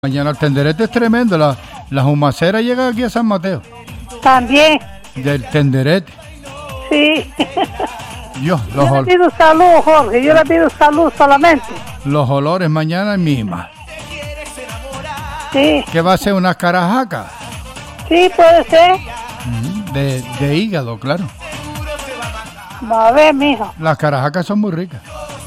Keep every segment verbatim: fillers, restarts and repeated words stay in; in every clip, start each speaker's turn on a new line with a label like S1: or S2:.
S1: Mañana el tenderete es tremendo. La, la humacera llega aquí a San Mateo.
S2: También.
S1: Del tenderete.
S2: Sí.
S1: Dios, los
S2: Yo le
S1: ol-
S2: pido salud, Jorge. Yo le pido salud solamente.
S1: los olores mañana misma.
S2: Sí.
S1: ¿Qué va a ser? ¿Unas carajacas?
S2: Sí, puede ser.
S1: Mm, De, de hígado, claro.
S2: Va a ver, mijo.
S1: Las carajacas son muy ricas.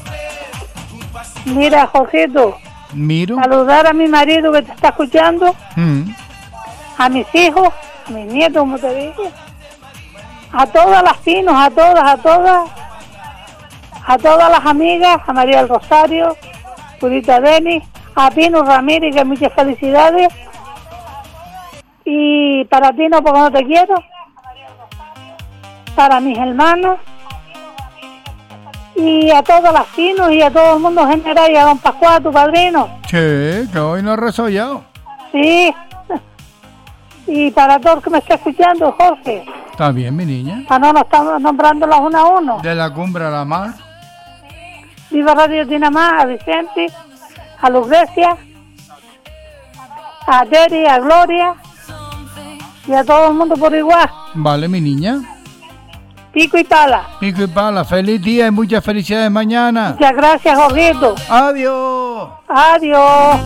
S2: Mira, Jorgito.
S1: Miro.
S2: Saludar a mi marido que te está escuchando.
S1: Mm,
S2: A mis hijos. A mis nietos, como te dije. A todas las pinos, a todas, a todas. A todas las amigas. A María del Rosario. Purita Denis. A Pino Ramírez, que muchas felicidades. Y para ti no, porque no te quiero. Para mis hermanos. Y a todas las Pinos y a todo el mundo en general. Y a don Pascual, tu padrino.
S1: che, que hoy no he resollado.
S2: Sí. Y para todos los que me está escuchando, Jorge.
S1: Está bien, mi niña.
S2: Para no nos estamos nombrándolas uno a uno.
S1: De la cumbre a la mar.
S2: Viva Radio Dinamá, a Vicente, a Lucrecia, a Terry, a Gloria y a todo el mundo por igual.
S1: Vale, mi niña.
S2: Pico y pala.
S1: Pico y pala. Feliz día y muchas felicidades mañana.
S2: Muchas gracias, Jorgito.
S1: Adiós.
S2: Adiós.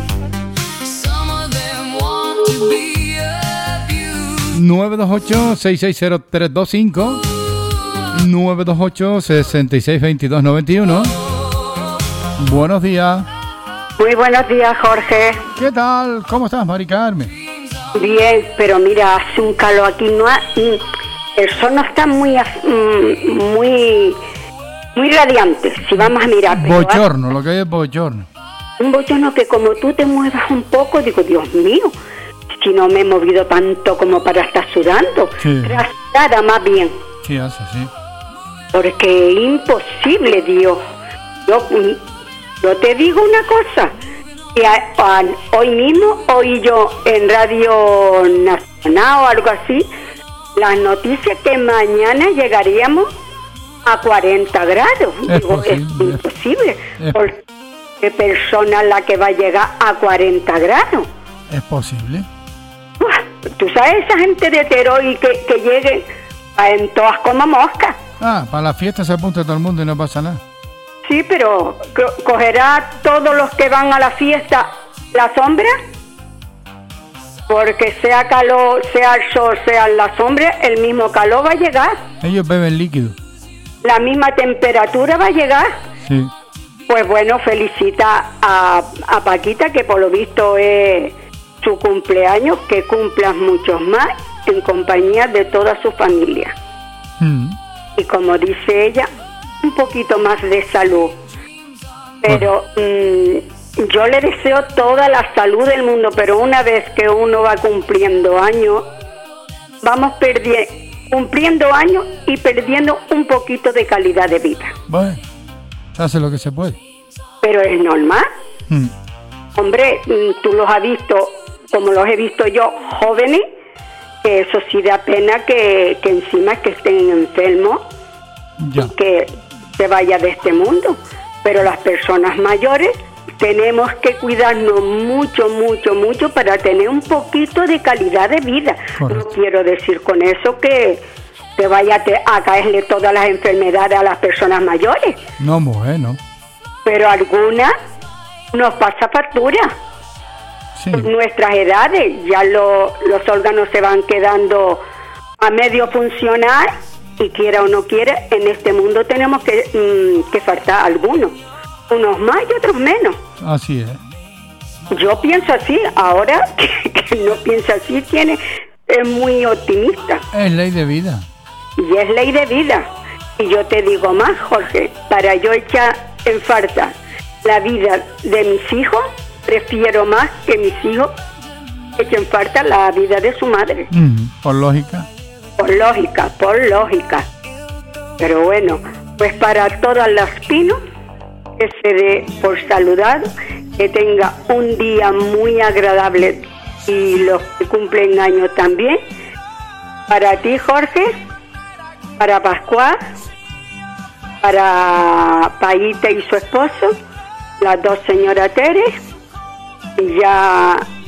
S1: nueve dos ocho, seis seis cero, tres dos cinco, nueve dos ocho, seis seis dos dos nueve uno. Buenos días.
S3: Muy buenos días, Jorge.
S1: ¿Qué tal? ¿Cómo estás, Mari Carmen?
S3: Bien, pero mira, hace un calor aquí, no ha, el sol no está muy mm, muy muy radiante, si vamos a mirar. pero
S1: Bochorno, lo que hay es bochorno.
S3: hace un bochorno que como tú te muevas un poco, digo, Dios mío, si no me he movido tanto como para estar sudando.
S1: Sí.
S3: Trastada más bien,
S1: Sí, hace, sí.
S3: porque es imposible, Dios. Yo, yo te digo una cosa, que a, a, hoy mismo oí yo en Radio Nacional o algo así, las noticias que mañana llegaríamos a cuarenta grados.
S1: Es
S3: Digo,
S1: posible,
S3: es imposible.
S1: es-
S3: ¿Por qué persona la que va a llegar a cuarenta grados?
S1: Es posible.
S3: Uf, tú sabes esa gente de Teroy que, que lleguen a- en todas como moscas.
S1: Ah, para la fiesta se apunta todo el mundo y no pasa nada.
S3: Sí, pero co- ¿cogerá todos los que van a la fiesta la sombra? Porque sea calor, sea el sol, sea la sombra, el mismo calor va a llegar.
S1: Ellos beben líquido.
S3: La misma temperatura va a llegar.
S1: Sí.
S3: Pues bueno, felicita a, a Paquita, que por lo visto es su cumpleaños, que cumplas muchos más en compañía de toda su familia.
S1: Mm.
S3: Y como dice ella, un poquito más de salud. Pero mmm, yo le deseo toda la salud del mundo, pero una vez que uno va cumpliendo años, vamos perdiendo, cumpliendo años y perdiendo un poquito de calidad de vida.
S1: Bueno, se hace lo que se puede.
S3: Pero es normal.
S1: Mm.
S3: Hombre, mm, tú los has visto, como los he visto yo, jóvenes, que eso sí da pena que, que encima que estén enfermos,
S1: Ya.
S3: que se vaya de este mundo. Pero las personas mayores tenemos que cuidarnos mucho, mucho, mucho para tener un poquito de calidad de vida.
S1: Correcto.
S3: No quiero decir con eso que, que vaya a, te- a caerle todas las enfermedades a las personas mayores,
S1: No, mujer, no.
S3: pero algunas nos pasa factura.
S1: Sí.
S3: Nuestras edades, ya lo- los órganos se van quedando a medio funcionar y quiera o no quiera, en este mundo tenemos que, mm, que faltar algunos, unos más y otros menos.
S1: Así es.
S3: Yo pienso así, ahora que, que no piensa así tiene es muy optimista
S1: Es ley de vida.
S3: y es ley de vida. Y yo te digo más, Jorge, para yo echar en falta la vida de mis hijos, prefiero más que mis hijos echen falta la vida de su madre.
S1: Mm. Por lógica.
S3: Por lógica, por lógica. Pero bueno, pues para todas las Pinos, que se dé por saludado, que tenga un día muy agradable y los que cumplen años también. Para ti, Jorge, para Pascual, para Paíta y su esposo, las dos señoras Teres, y ya